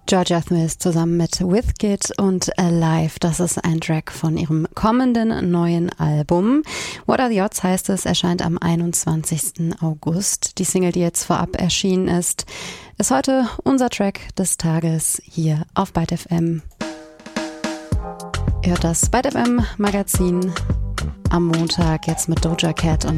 Jorja Smith zusammen mit Withkid und Alive. Das ist ein Track von ihrem kommenden neuen Album. What Are the Odds heißt es, erscheint am 21. August. Die Single, die jetzt vorab erschienen ist heute unser Track des Tages hier auf Byte FM. Ihr hört das Byte FM Magazin am Montag jetzt mit Doja Cat und